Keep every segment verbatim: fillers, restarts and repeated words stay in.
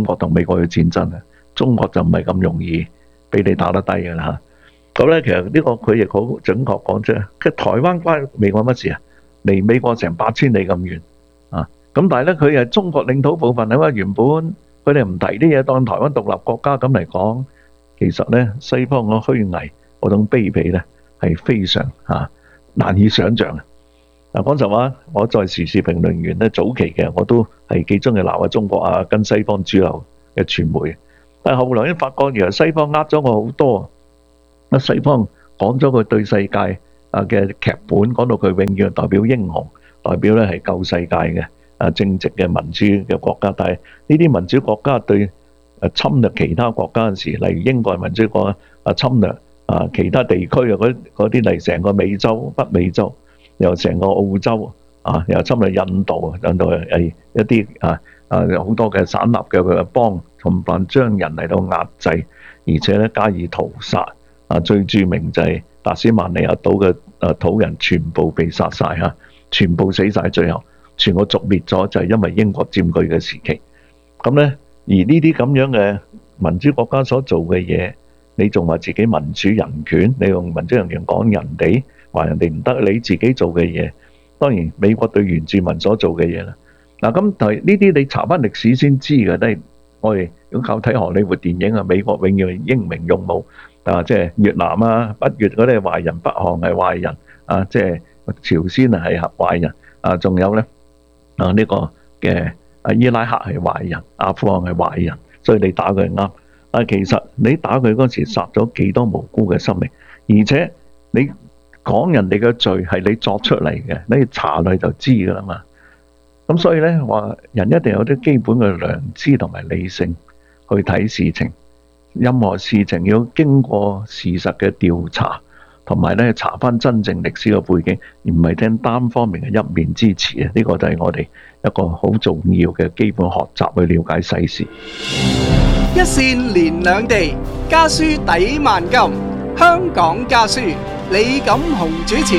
國同美國嘅戰爭啊，中國就唔係咁容易俾你打得低㗎啦。咁咧，其實呢個佢亦好準確講啫。其實台灣關美國乜事啊？離美國成八千里咁遠啊！咁但係咧，佢係中國領土部分啊嘛。原本佢哋唔提啲嘢，當台灣獨立國家咁嚟講，其實咧西方嘅虛偽嗰種卑鄙咧係非常啊難以想像啊！嗱，講實話，我作為時事評論員咧，早期嘅我都係幾中意鬧下中國啊，跟西方主流嘅傳媒。但係後來咧發覺，原來西方呃咗我好多。啊，西方講咗佢對世界啊嘅劇本，講到佢永遠代表英雄，代表咧係救世界嘅啊正直嘅民主嘅國家。但係呢啲民主國家對誒侵略其他國家嘅時，例如英國民主國家啊侵略啊其他地區嘅嗰嗰啲，例如成個美洲、北美洲。又成個澳洲啊，又侵略印度，印度係一啲啊啊好多嘅散立嘅佢邦，同埋將人嚟到壓制，而且咧加以屠殺啊！最著名就係達斯曼尼亞島嘅啊土人全部被殺晒嚇，全部死晒，最後全個族滅咗，就係因為英國佔據嘅時期。咁咧，而呢啲咁樣嘅民主國家所做嘅嘢，你仲話自己民主人權？你用民主人權講人哋？話人哋唔得，你自己做嘅嘢，當然美國對原住民所做嘅嘢啦。嗱，咁但係呢啲你查翻歷史先知嘅，都係我哋如果靠睇荷里活電影啊，美國永遠英明勇武啊，即係越南啊、北越嗰啲係壞人，北韓係壞人啊，即係朝鮮啊係壞人啊，仲有咧啊呢個嘅啊伊拉克係壞人，阿富汗係壞人，所以你打佢係啱。但係其實你打佢嗰時殺咗幾多無辜嘅生命，而且你講人哋嘅罪係你作出嚟嘅，你查落就知噶啦嘛。咁所以咧話，人一定有啲基本嘅良知同埋理性去睇事情。任何事情要經過事實嘅調查，同埋咧查翻真正歷史嘅背景，而唔係聽單方面嘅一面之詞啊！呢個就係我哋一個好重要嘅基本學習，去了解世事。 一線連兩地，家書抵萬金。香港家書，李錦雄主持。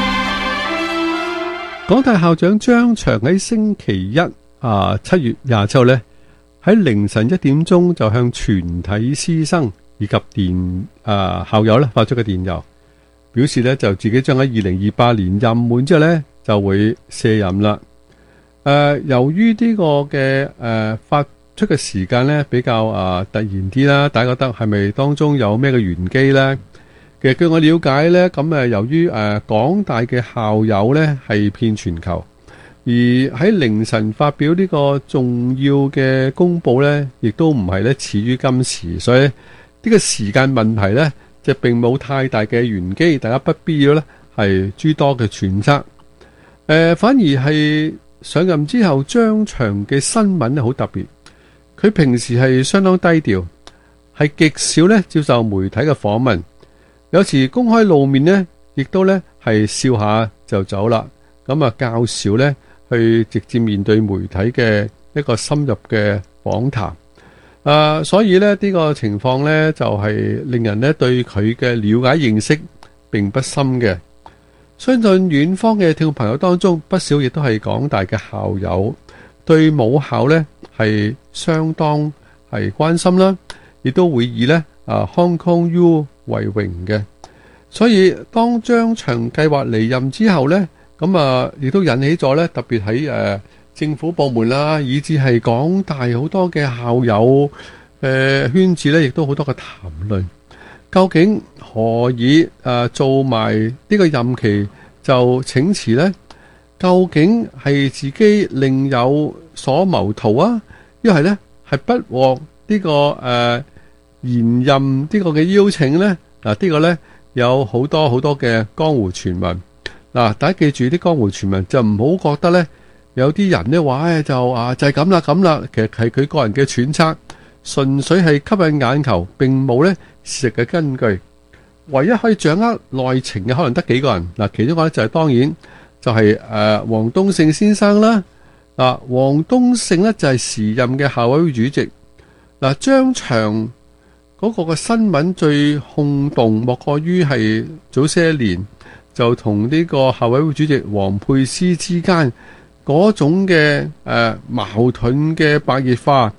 港大校長張翔喺星期一啊七月廿七號咧，喺凌晨一點鐘就向全體師生以及電啊校友咧發出嘅電郵，表示咧就自己將喺二零二八年任滿之後咧就會卸任啦。誒、啊，由於呢個嘅誒、啊、發出嘅時間咧比較啊突然啲啦，大家覺得係咪當中有咩嘅玄機咧？其實據我了解咧，咁誒由於誒港大嘅校友咧係遍全球，而喺凌晨發表呢個重要嘅公佈咧，亦都唔係咧始於今時，所以呢個時間問題咧就並冇太大嘅玄機，大家不必要咧係諸多嘅揣測。誒，反而係上任之後張翔嘅新聞咧好特別。佢平時係相當低調，係極少咧接受媒體嘅訪問，有時公開露面呢，亦都咧係笑下就走啦。咁啊較少咧去直接面對媒體嘅一個深入嘅訪談。啊，所以咧呢個情況咧就係令人咧對佢嘅了解認識並不深嘅。相信遠方嘅聽眾朋友當中，不少亦都係港大嘅校友，對母校咧係相當係關心啦，亦都會以咧啊 Hong Kong U 為榮嘅。所以當張翔計劃離任之後咧，咁啊亦都引起咗咧特別喺誒政府部門啦，以至係港大好多嘅校友誒圈子咧，亦都好多嘅談論。究竟何以誒做埋呢個任期就請辭呢？究竟係自己另有所謀圖啊？一係呢係不獲呢個誒延任呢個嘅邀請呢？嗱，呢個呢有好多好多嘅江湖傳聞。嗱，大家記住啲江湖傳聞就唔好覺得呢有啲人呢話誒就啊就係咁啦咁啦，其實係佢個人嘅揣測，純粹係吸引眼球，並冇呢事實嘅根據。唯一可以掌握內情嘅可能得幾個人。嗱，其中一個咧就係當然就係誒黃東勝先生啦。嗱，黃東勝咧就係時任嘅校委會主席。嗱，張翔嗰個嘅新聞最轟動，莫過於係早些年就同呢個校委會主席王沛詩之間嗰種嘅誒矛盾嘅白熱化，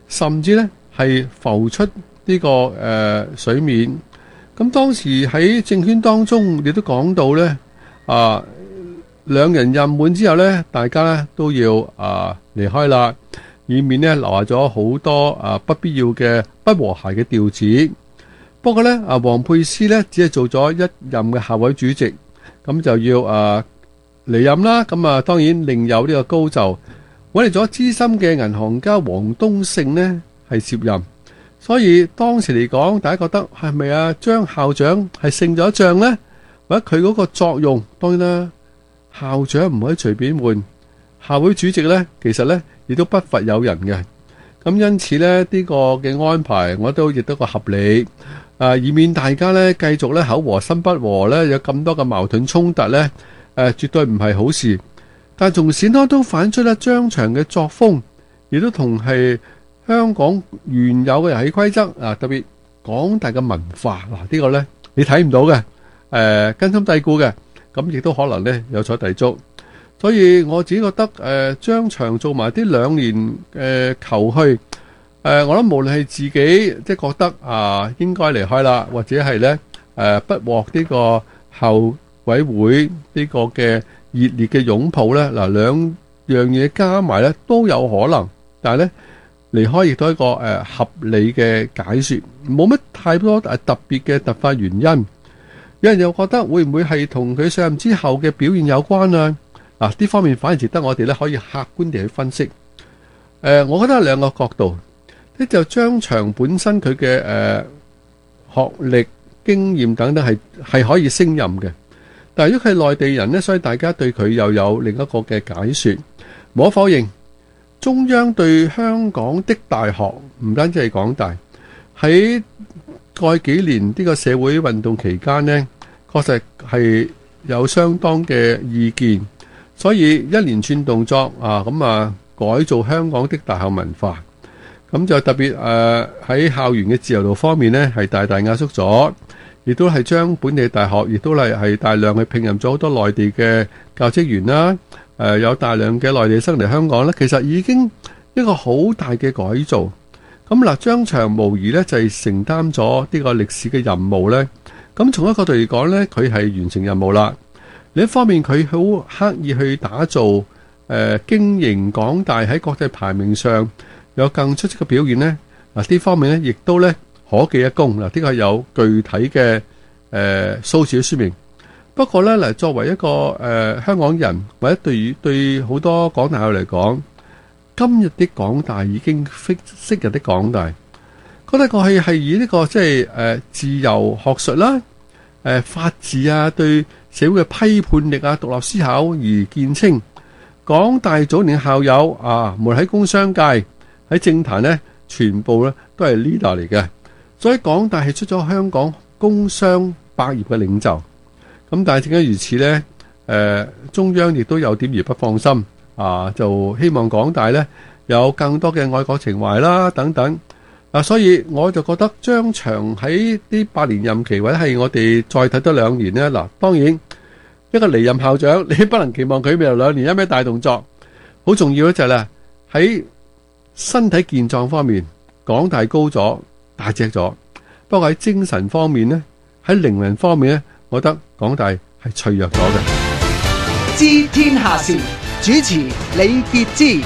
甚至呢係浮出呢、這個誒、呃、水面。咁當時喺政圈當中，亦都講到呢，啊，兩人任滿之後呢，大家呢都要啊離開啦，以免呢留下咗好多啊不必要嘅不和諧嘅調子。不過呢，啊王沛詩呢只係做咗一任嘅校委主席，咁就要啊離任啦。咁啊當然另有呢個高就揾嚟咗資深嘅銀行家王冬勝呢係接任。所以當時嚟講，大家覺得係咪啊張校長係勝咗一仗呢？或者佢嗰個作用，當然啦，校長唔可以隨便換，校會主席呢，其實呢亦都不乏有人嘅。咁因此呢，呢個嘅安排，我都亦都個合理，啊，以免大家呢繼續呢口和心不和呢，有咁多嘅矛盾衝突呢，誒，絕對唔係好事。但係從善當中反出呢張翔嘅作風，亦都同係香港原有嘅遊戲規則啊，特別廣大嘅文化嗱，呢個呢你睇唔到嘅，誒根深蒂固嘅，咁亦都可能呢有所抵觸。所以我自己覺得誒張翔做埋啲兩年誒求去，誒我諗無論係自己即係覺得啊應該離開啦，或者係呢誒不獲呢個校委會呢個嘅熱烈嘅擁抱呢，嗱兩樣嘢加埋呢都有可能，但係呢。離開亦都係一個誒合理嘅解說，冇乜太多誒特別嘅突發原因。有人又覺得會唔會係同佢上任之後嘅表現有關啊？嗱，呢方面反而值得我哋咧可以客觀地去分析。誒，我覺得有兩個角度，呢就張翔本身佢嘅誒學歷、經驗等等係係可以勝任嘅，但係如果佢係內地人呢，所以大家對佢又有另一個嘅解說。無可否認。中央對香港的大學唔單止係港大，喺過去幾年呢個社會運動期間呢，確實係有相當嘅意見，所以一連串動作啊，咁啊改造香港的大學文化，咁就特別誒喺校園嘅自由度方面呢，係大大壓縮咗，亦都係將本地大學亦都係係大量去聘任咗好多內地嘅教職員啦。誒、呃、有大量嘅內地生嚟香港咧，其實已經一個好大嘅改造。咁嗱，張翔無疑咧就係、是、承擔咗呢個歷史嘅任務咧。咁從一個角度嚟講咧，佢係完成任務啦。另一方面，佢好刻意去打造誒、呃、經營港大喺國際排名上有更出色嘅表現咧。嗱，呢方面咧亦都咧可記一功。嗱，呢個係有具體嘅誒、呃、數字嘅說明。不過咧，嚟作為一個誒、呃、香港人，或者對於對好多港大學嚟講，今日的港大已經非昔日的港大。覺得過去係以呢、這個即係誒自由學術啦、誒、呃、法治啊、對社會嘅批判力啊、獨立思考而見稱。港大早年校友啊，無論喺工商界、喺政壇呢，全部咧都係 leader 嚟嘅。所以港大係出咗香港工商百業嘅領袖。咁但係正因如此呢，誒中央亦都有點而不放心啊，就希望港大呢有更多嘅愛國情懷啦等等啊，所以我就覺得張翔喺呢八年任期或者係我哋再睇多兩年呢，嗱，當然一個離任校長你不能期望佢未來兩年有咩大動作，好重要咧就係咧喺身體健壯方面，港大高咗大隻咗，不過喺精神方面呢，喺靈魂方面呢，我覺得港大係脆弱咗嘅。 知天下事，主持李傑之。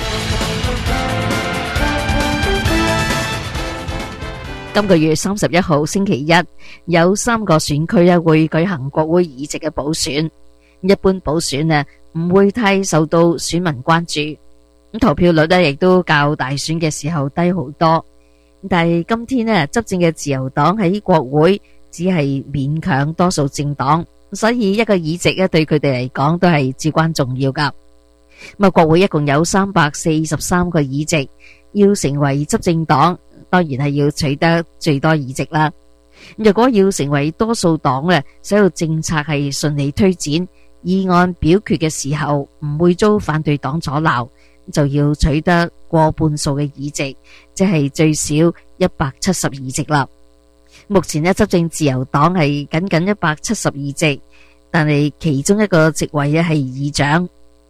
今個月三十一號星期一，有三個選區啊會舉行國會議席嘅補選。一般補選啊唔會太受到選民關注，咁投票率咧亦都較大選嘅時候低好多。但係今天咧執政嘅自由黨喺國會只係勉強多數政黨，所以一個議席咧對佢哋嚟講都係至關重要噶。咁啊，國會一共有三百四十三個議席，要成為執政黨，當然係要取得最多議席啦。若果要成為多數黨咧，使到政策係順利推展，議案表決嘅時候唔會遭反對黨阻撓，就要取得過半數嘅議席，即係最少一百七十議席啦。目前呢，執政自由黨係僅僅一百七十議席，但係其中一個席位咧係議長。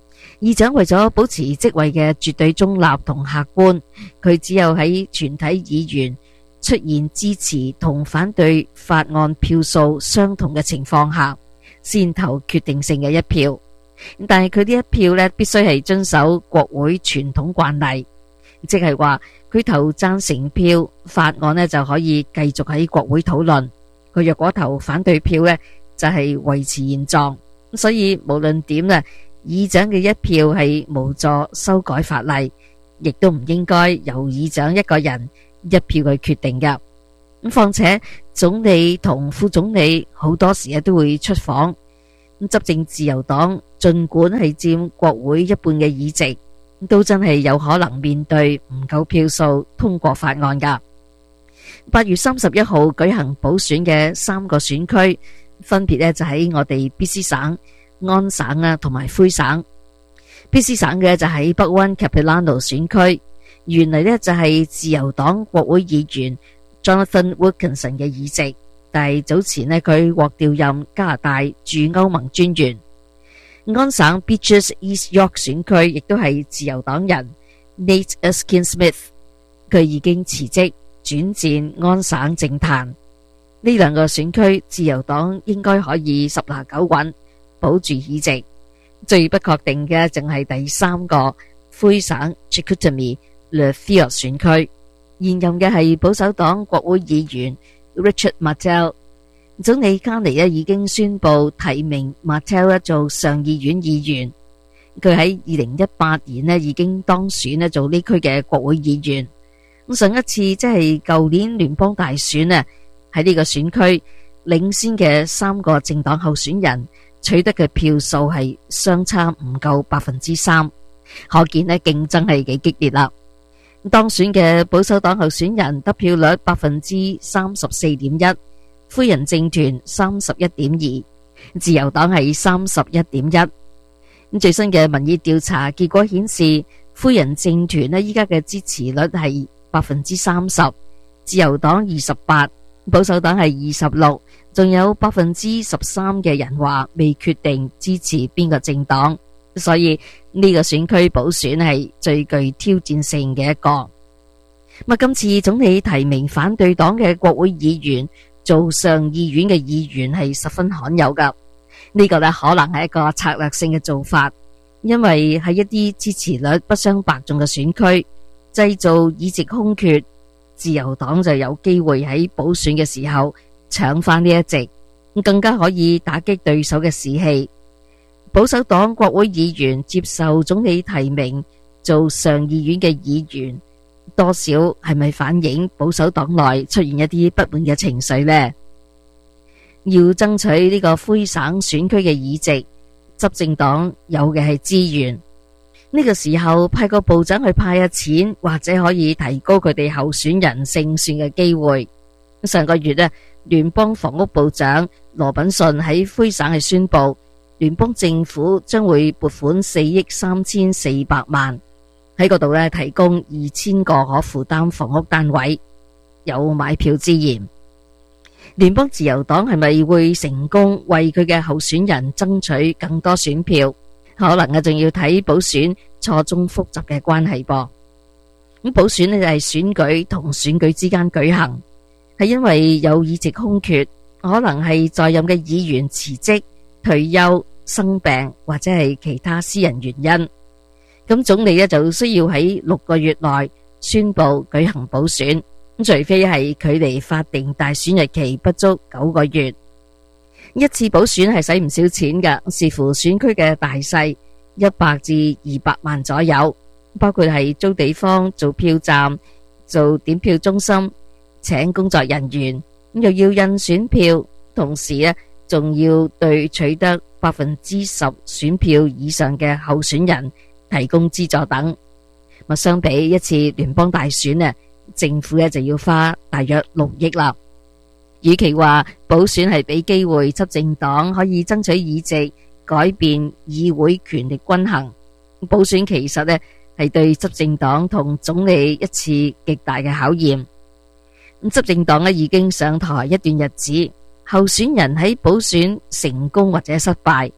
議長為咗保持職位嘅絕對中立同客觀，佢只有喺全體議員出現支持同反對法案票數相同嘅情況下，先投決定性嘅一票。但係佢呢一票呢，必須係遵守國會傳統慣例，即係話佢投贊成票，法案呢就可以繼續喺國會討論。佢若果投反對票呢，就係維持現狀。所以無論點呢，議長嘅一票係無助修改法例，亦都唔應該由議長一個人一票去決定㗎。咁況且總理同副總理好多時都會出訪，咁執政自由黨盡管係佔國會一半嘅議席，都真係有可能面對唔夠票數通過法案㗎。八月三十一號舉行補選嘅三個選區，分別咧就喺我哋 B C 省、安省啊同埋魁省。B C 省嘅就喺北溫 Capilano 選區，原嚟咧就係自由黨國會議員 Jonathan Wilkinson 嘅議席，但係早前咧佢獲調任加拿大駐歐盟專員。安省 Beaches East York 選區亦都係自由黨人 Nate Erskine-Smith， 佢已經辭職轉戰安省政壇。呢兩個選區自由黨應該可以十拿九穩保住議席。最不確定嘅淨係第三個魁省 Chicoutimi Le Vieux 選區，現任嘅係保守黨國會議員 Richard Martel。總理卡尼咧已經宣布提名 Martel 做上議院議員。佢喺二零一八年咧已經當選咧做呢區嘅國會議員。咁上一次即係舊年聯邦大選啊，喺呢個選區領先嘅三個政黨候選人取得嘅票數係相差唔夠百分之三，可見咧競爭係幾激烈啦。當選嘅保守黨候選人得票率百分之三十四點一，魁人政團三十一點二，自由黨係三十一點一。咁最新嘅民意調查結果顯示，魁人政團咧依家嘅支持率係百分之三十，自由黨二十八，保守黨係二十六，仲有百分之十三嘅人話未決定支持邊個政黨，所以呢個選區補選係最具挑戰性嘅一個。咁今次總理提名反對黨嘅國會議員做上議院嘅議員係十分罕有噶，呢個咧可能係一個策略性嘅做法，因為喺一啲支持率不相伯仲嘅選區製造議席空缺，自由黨就有機會喺補選嘅時候搶翻呢一席，更加可以打擊對手嘅士氣。保守黨國會議員接受總理提名做上議院嘅議員，多少係咪反映保守黨內出現一啲不滿嘅情緒呢？要爭取呢個魁省選區嘅議席，執政黨有嘅係資源。呢個時候派個部長去派下錢，或者可以提高佢哋候選人勝算嘅機會。上個月呢，聯邦房屋部長羅品遜喺魁省係宣布，聯邦政府將會撥款四億三千四百萬喺嗰度呢提供二千個可負擔房屋單位，有買票之嫌。聯邦自由黨係咪會成功為佢嘅候選人爭取更多選票？可能啊，仲要睇補選錯綜複雜嘅關係噃。咁補選呢就係選舉同選舉之間舉行，係因為有議席空缺，可能係在任嘅議員辭職、退休、生病或者係其他私人原因。咁總理呢就需要喺六個月內宣布舉行補選，除非係距離法定大選日期不足九個月。一次補選係使唔少錢㗎，視乎選區嘅大細，一百至二百萬左右，包括係租地方、做票站、做點票中心、請工作人員，又要印選票，同時呢仲要對取得百分之十選票以上嘅候選人提供資助等。咁相比一次聯邦大選呢，政府呢就要花大約六億啦。與其話補選係俾機會執政黨可以爭取議席，改變議會權力均衡，補選其實呢係對執政黨同總理一次極大嘅考驗。咁執政黨呢已經上台一段日子，候選人喺補選成功或者失敗，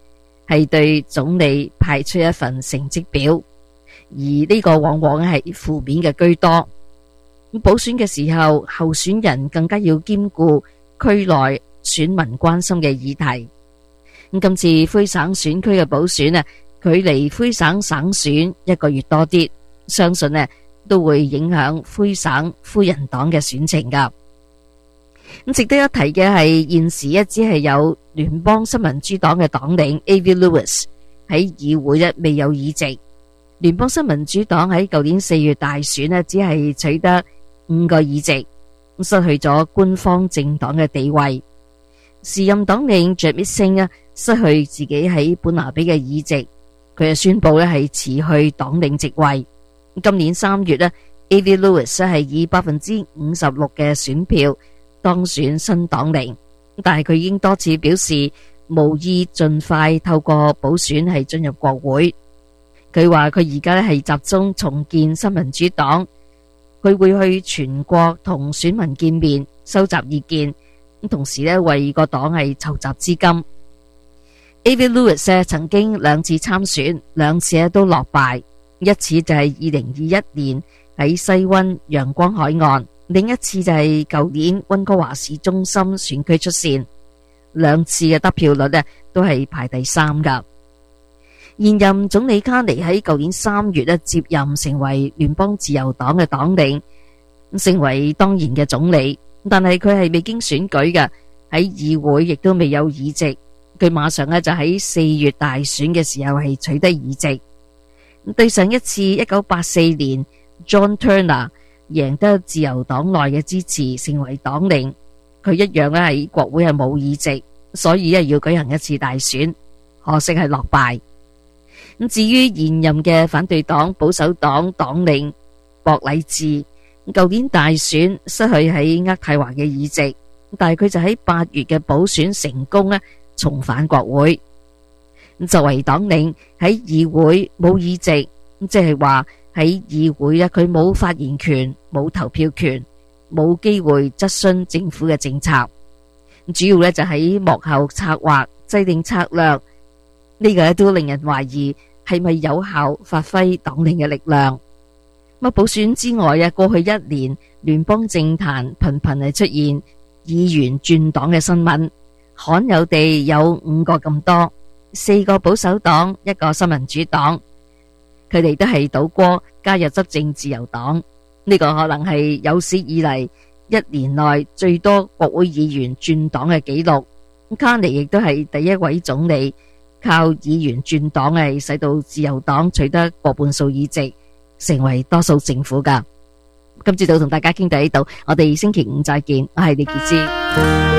係對總理派出一份成績表，而呢個往往係負面嘅居多。補選嘅時候，候選人更加要兼顧區內選民關心嘅議題。今次魁省選區嘅補選啊，距離魁省省選一個月多啲，相信呢都會影響魁省魁人黨嘅選情噶。咁值得一提嘅係，現時一只係有聯邦新民主黨嘅黨領 Avi Lewis 喺議會呢未有議席。聯邦新民主黨喺舊年四月大選呢，只係取得五個議席，失去咗官方政黨嘅地位。時任黨領 Jagmeet Singh 啊，失去自己喺本拿比嘅議席，佢就宣布咧係辭去黨領職位。今年三月呢 Avi Lewis 係以百分之五十六嘅選票當選新黨領，但係佢已經多次表示無意盡快透過補選係進入國會。佢話佢而家咧係集中重建新民主黨，佢會去全國同選民見面，收集意見。同時咧為個黨係籌集資金。Avi Lewis 曾經兩次參選，兩次咧都落敗，一次就係二零二一年喺西溫陽光海岸，另一次就係舊年溫哥華市中心選區出線，兩次嘅得票率咧都係排第三噶。現任總理卡尼喺舊年三月咧接任成為聯邦自由黨嘅黨領，成為當然嘅總理。但係佢係未經選舉嘅，喺議會亦都未有議席。佢馬上咧就喺四月大選嘅時候係取得議席。對上一次一九八四年 John Turner 贏得自由黨內嘅支持，成為黨領，佢一樣咧喺國會係冇議席，所以咧要舉行一次大選，可惜係落敗。咁至於現任嘅反對黨保守黨黨領博禮治，舊年大選失去喺渥太華嘅議席，但係佢就喺八月嘅補選成功咧，重返國會。作為黨領喺議會冇議席，即係話喺議會咧佢冇發言權、冇投票權、冇機會質詢政府嘅政策，主要咧就喺幕後策劃、制定策略，呢個咧都令人懷疑係咪有效發揮黨領嘅力量。咁補選之外啊，過去一年聯邦政壇頻頻係出現議員轉黨嘅新聞，罕有地有五個咁多，四個保守黨，一個新民主黨，佢哋都係倒戈加入執政自由黨。呢個可能係有史以嚟一年內最多國會議員轉黨嘅紀錄。卡尼亦都係第一位總理靠議員轉黨係使到自由黨取得過半數議席，成為多數政府噶。今朝早同大家傾到呢度，我哋星期五再見。我係李潔芝。